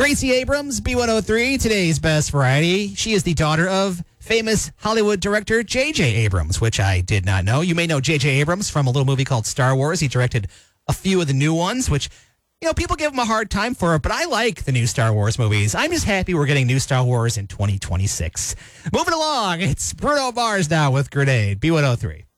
Gracie Abrams, B103, today's best variety. She is the daughter of famous Hollywood director J.J. Abrams, which I did not know. You may know J.J. Abrams from a little movie called Star Wars. He directed a few of the new ones, which, people give him a hard time for it, but I like the new Star Wars movies. I'm just happy we're getting new Star Wars in 2026. Moving along, it's Bruno Mars now with Grenade, B103.